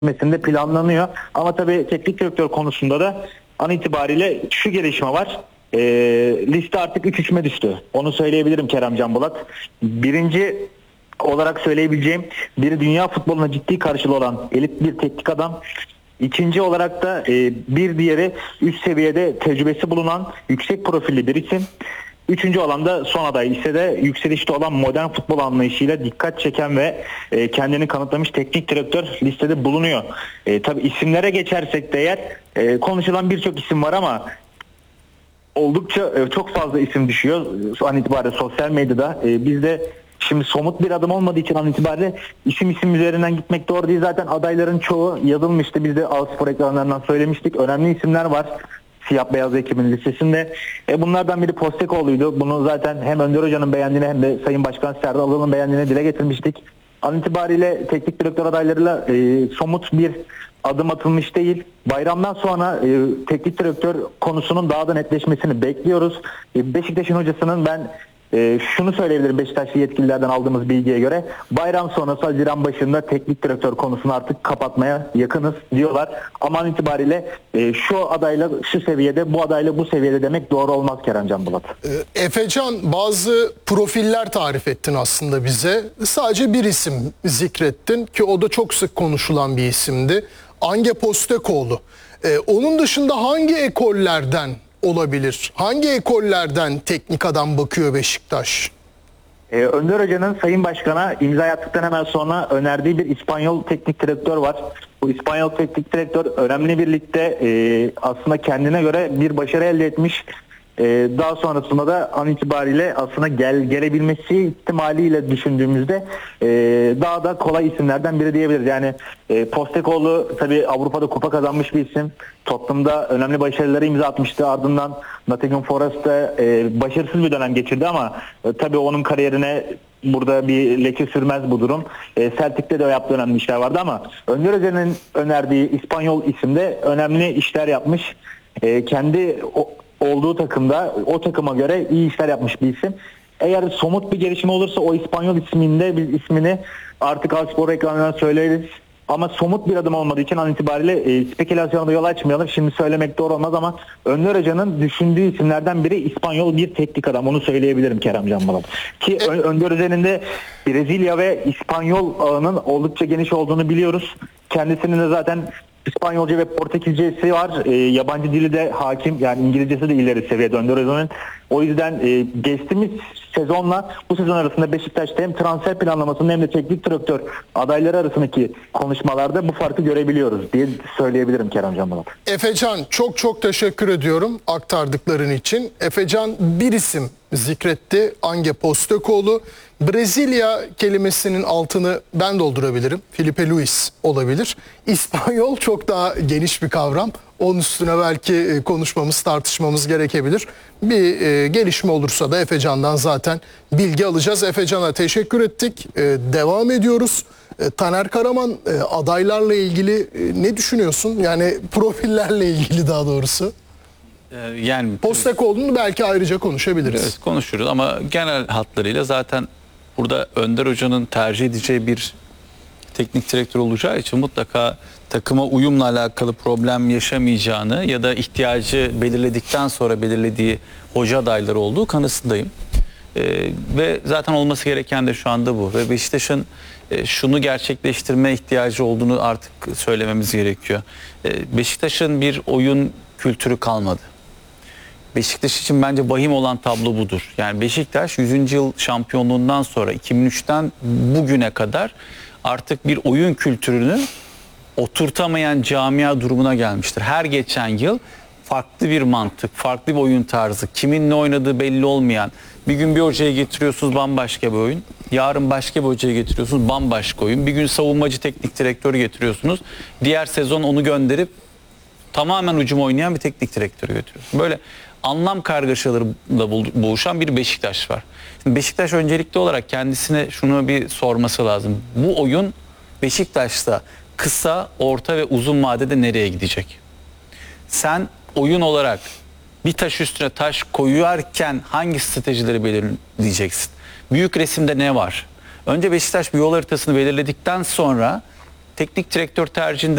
etmesinde planlanıyor. Ama tabii teknik direktör konusunda da an itibariyle şu gelişme var. Liste artık 3 isme düştü. Onu söyleyebilirim Kerem Bulat. Birinci olarak söyleyebileceğim biri dünya futboluna ciddi karşılığı olan elit bir teknik adam. İkinci olarak da bir diğeri üst seviyede tecrübesi bulunan yüksek profilli bir isim. Üçüncü olan da son aday ise de yükselişte olan modern futbol anlayışıyla dikkat çeken ve kendini kanıtlamış teknik direktör listede bulunuyor. Tabii isimlere geçersek de eğer konuşulan birçok isim var ama oldukça çok fazla isim düşüyor an itibariyle sosyal medyada. Biz de şimdi somut bir adım olmadığı için an itibariyle isim üzerinden gitmek doğru değil. Zaten adayların çoğu yazılmıştı. Biz de Ağustos ekranlarından söylemiştik. Önemli isimler var siyah beyaz ekibin listesinde. Bunlardan biri Postecoğlu'ydu. Bunu zaten hem Önder Hoca'nın beğendiğini hem de Sayın Başkan Serdar Adalı'nın beğendiğini dile getirmiştik. An itibariyle teknik direktör adaylarıyla somut bir adım atılmış değil. Bayramdan sonra teknik direktör konusunun daha da netleşmesini bekliyoruz. Beşiktaş'ın hocasının ben şunu söyleyebilirim Beşiktaşlı yetkililerden aldığımız bilgiye göre bayram sonrası Haziran başında teknik direktör konusunu artık kapatmaya yakınız diyorlar. Ama an itibariyle şu adayla şu seviyede, bu adayla bu seviyede demek doğru olmaz Kerem Bulat. Efecan, bazı profiller tarif ettin aslında bize. Sadece bir isim zikrettin ki o da çok sık konuşulan bir isimdi. Ange Postecoğlu. Onun dışında hangi ekollerden olabilir? Hangi ekollerden teknik adam bakıyor Beşiktaş? Önder Hoca'nın Sayın Başkan'a imza attıktan hemen sonra önerdiği bir İspanyol teknik direktör var. Bu İspanyol teknik direktör önemli bir ligde aslında kendine göre bir başarı elde etmiş. Daha sonrasında da an itibariyle aslında gelebilmesi ihtimaliyle düşündüğümüzde daha da kolay isimlerden biri diyebiliriz. Yani Postecoğlu tabii Avrupa'da kupa kazanmış bir isim. Tottenham'da önemli başarıları imza atmıştı. Ardından Nottingham Forest'ta başarısız bir dönem geçirdi ama tabii onun kariyerine burada bir leke sürmez bu durum. Celtic'te de yaptığı önemli işler vardı ama Önder Hoca'nın önerdiği İspanyol isimde önemli işler yapmış. Kendi olduğu takımda o takıma göre iyi işler yapmış bir isim. Eğer somut bir gelişme olursa o İspanyol isminde biz ismini artık Alspor ekranlarına söyleriz. Ama somut bir adım olmadığı için an itibariyle spekülasyona da yol açmayalım. Şimdi söylemek doğru olmaz ama Önder Hoca'nın düşündüğü isimlerden biri İspanyol bir teknik adam. Onu söyleyebilirim Kerem Bulat. Ki Önder Hoca'nın de Brezilya ve İspanyol ağının oldukça geniş olduğunu biliyoruz. Kendisinin de zaten İspanyolca ve Portekizcesi var. Yabancı dili de hakim. Yani İngilizcesi de ileri seviyede Önder Hoca'nın. O yüzden geçtiğimiz sezonla bu sezon arasında Beşiktaş'ta hem transfer planlamasında hem de teknik direktör adayları arasındaki konuşmalarda bu farkı görebiliyoruz diye söyleyebilirim Kerem Bulat. Efecan, çok teşekkür ediyorum aktardıkların için. Efecan bir isim zikretti. Ange Postecoğlu. Brezilya kelimesinin altını ben doldurabilirim. Felipe Luis olabilir. İspanyol çok daha geniş bir kavram. Onun üstüne belki konuşmamız, tartışmamız gerekebilir. Bir gelişme olursa da Efecan'dan zaten bilgi alacağız. Efecan'a teşekkür ettik. Devam ediyoruz. Taner Karaman, adaylarla ilgili ne düşünüyorsun? Yani profillerle ilgili daha doğrusu. Yani Postecoğlu'nu belki ayrıca konuşabiliriz. Evet, konuşuruz ama genel hatlarıyla zaten burada Önder Hoca'nın tercih edeceği bir teknik direktör olacağı için mutlaka takıma uyumla alakalı problem yaşamayacağını ya da ihtiyacı belirledikten sonra belirlediği hoca adayları olduğu kanısındayım. Ve zaten olması gereken de şu anda bu. Ve Beşiktaş'ın şunu gerçekleştirme ihtiyacı olduğunu artık söylememiz gerekiyor. Beşiktaş'ın bir oyun kültürü kalmadı. Beşiktaş için bence vahim olan tablo budur. Yani Beşiktaş 100. yıl şampiyonluğundan sonra 2003'ten bugüne kadar artık bir oyun kültürünü oturtamayan camia durumuna gelmiştir. Her geçen yıl farklı bir mantık, farklı bir oyun tarzı, kimin ne oynadığı belli olmayan, bir gün bir hocaya getiriyorsunuz bambaşka bir oyun, yarın başka bir hocaya getiriyorsunuz bambaşka oyun, bir gün savunmacı teknik direktörü getiriyorsunuz, diğer sezon onu gönderip tamamen hücum oynayan bir teknik direktörü götürüyorsunuz. Böyle anlam kargaşalarıyla boğuşan bir Beşiktaş var. Şimdi Beşiktaş öncelikli olarak kendisine şunu bir sorması lazım. Bu oyun Beşiktaş'ta kısa, orta ve uzun vadede nereye gidecek? Sen oyun olarak bir taş üstüne taş koyarken hangi stratejileri belirleyeceksin? Büyük resimde ne var? Önce Beşiktaş bir yol haritasını belirledikten sonra teknik direktör tercihinde